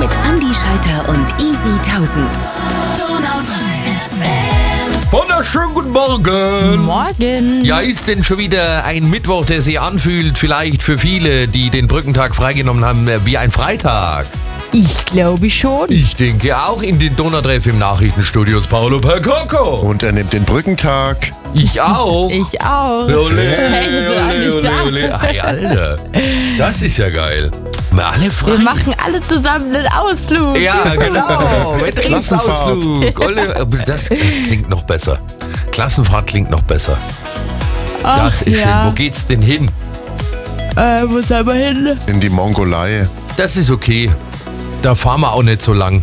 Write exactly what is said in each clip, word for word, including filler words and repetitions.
mit Andi Schalter und Easy tausend. Wunderschönen guten Morgen. Morgen. Ja, ist denn schon wieder ein Mittwoch, der sich anfühlt, vielleicht für viele, die den Brückentag freigenommen haben, wie ein Freitag? Ich glaube schon. Ich denke auch. In den Donautreff im Nachrichtenstudios Paolo Percoco. Und er nimmt den Brückentag. Ich auch. Ich auch. Ole, Hey, wir sind alle ole, nicht da. ole, ole. Hey, Alter, das ist ja geil. Wir alle frei. Wir machen alle zusammen einen Ausflug. Ja, genau. Klassenfahrt. Betriebsausflug. Ole, das klingt noch besser. Klassenfahrt klingt noch besser. Ach, Das ist ja. schön. Wo geht's denn hin? Äh, wo sollen wir hin? In die Mongolei. Das ist okay. Da fahren wir auch nicht so lang.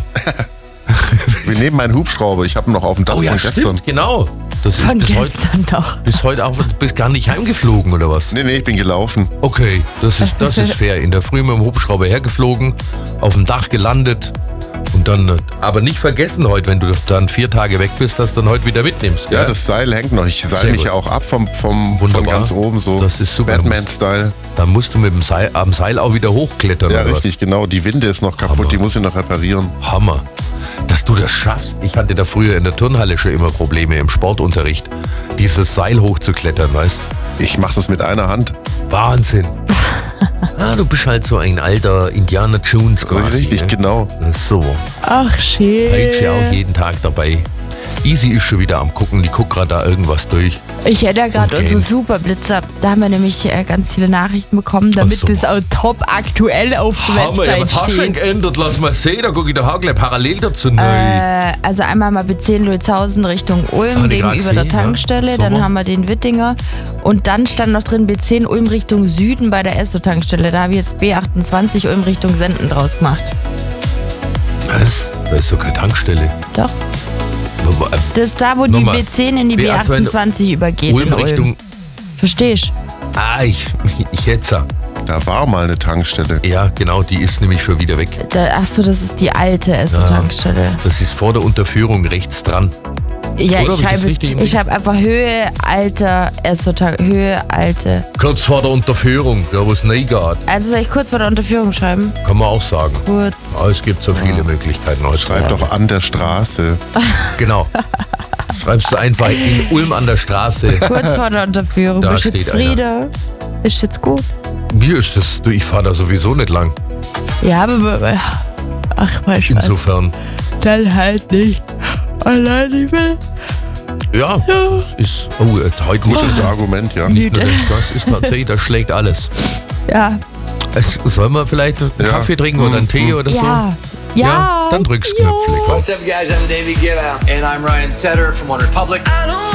Wir nehmen meinen Hubschrauber. Ich habe ihn noch auf dem Dach Oh ja, von gestern. stimmt, genau. Das ist Von bis heute, gestern noch. bis heute auch, du bist gar nicht heimgeflogen, oder was? Nee, nee, ich bin gelaufen. Okay, das ist, das ist fair. In der Früh mit dem Hubschrauber hergeflogen, auf dem Dach gelandet und dann, aber nicht vergessen heute, wenn du dann vier Tage weg bist, dass du dann heute wieder mitnimmst, gell? Ja, das Seil hängt noch. Ich Sehr seil mich gut. ja auch ab vom, vom, von Wunderbar. ganz oben, so Das ist super. Batman-Style. Dann musst du mit dem Seil, am Seil auch wieder hochklettern, Ja, oder richtig, genau. Die Winde ist noch kaputt, Hammer. die muss ich noch reparieren. was? Hammer. Dass du das schaffst. Ich hatte da früher in der Turnhalle schon immer Probleme im Sportunterricht, dieses Seil hochzuklettern, weißt du? Ich mache das mit einer Hand. Wahnsinn. Ah, du bist halt so ein alter Indiana Jones quasi. Richtig, ne? genau. So, Ach, schön. Peitsche auch jeden Tag dabei. Easy ist schon wieder am Gucken, die guckt gerade da irgendwas durch. Ich hätte ja gerade Okay. unsere Superblitzer. Da haben wir nämlich äh, ganz viele Nachrichten bekommen, damit Ach so. das auch top aktuell auf der Hammer, ja, Website was hast du denn steht. geändert? Lass mal sehen, da gucke ich da gleich parallel dazu neu. Äh, also einmal mal B zehn Lützhausen Richtung Ulm Hab ich grad gegenüber der gesehen, ja. Tankstelle. Super. Dann haben wir den Wittinger. Und dann stand noch drin B zehn Ulm Richtung Süden bei der Esso-Tankstelle. Da habe ich jetzt B achtundzwanzig Ulm Richtung Senden draus gemacht. Was? Da ist doch keine Tankstelle. Doch. Aber, äh, Das ist da, wo die Nochmal. B zehn in die B B achtundzwanzig übergeht. Ulm in Ulm. Richtung. Verstehst? Ah, ich, ich hätte ja. Da war mal eine Tankstelle. Ja, genau, die ist nämlich schon wieder weg. Da, ach so, das ist die alte Esso-Tankstelle. Das ist vor der Unterführung rechts dran. Ja, Oder? Hab ich ich das schreibe, richtig im ich schreibe einfach Höhe, Alter, Esso-Tankstelle. Höhe, alte. Kurz vor der Unterführung, da wo es neu geht, Also soll ich kurz vor der Unterführung schreiben? kann man auch sagen. Kurz. Aber es gibt so viele Möglichkeiten Schreib heutzutage. doch an der Straße. Genau. Schreibst du einfach in Ulm an der Straße. Kurz vor der Unterführung. Da Bist jetzt steht Friede? Ist jetzt gut? Mir ist das, du, ich fahre da sowieso nicht lang. Ja, aber. Ach, mein Scheiß. Insofern, Dann halt nicht. Allein ich will. ja, ist, oh, äh, heute nicht, Gutes nur- Argument, ja. nicht nur das, das ist tatsächlich, das schlägt alles. Ja. Es, sollen wir vielleicht einen Ja. Kaffee trinken oder einen Tee oder so? Ja. Ja. Ja, dann drückst Knöpfle. Komm. What's up, guys? I'm David Guetta. And I'm Ryan Tedder from One Republic.